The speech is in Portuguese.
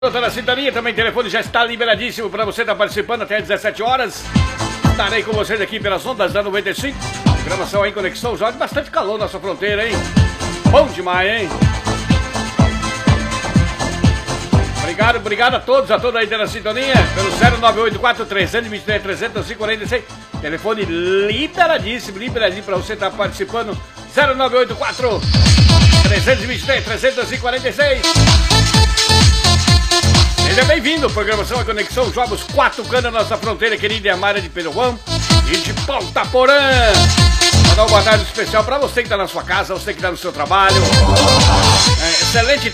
Na sintonia, também o telefone já está liberadíssimo para você estar participando até 17 horas. Estarei com vocês aqui pelas ondas da 95. Programação aí, Conexão Jorge. Bastante calor na sua fronteira, hein? Bom demais, hein? Obrigado a toda aí da sintonia. Pelo 09843230346. Telefone liberadíssimo para você estar participando. 09843230346. Seja bem-vindo, programação A Conexão Jogos 4 canas na nossa fronteira querida e amada de Pedro Juan e de Ponta Porã. Vou dar uma boa tarde especial para você que está na sua casa, você que está no seu trabalho. Excelente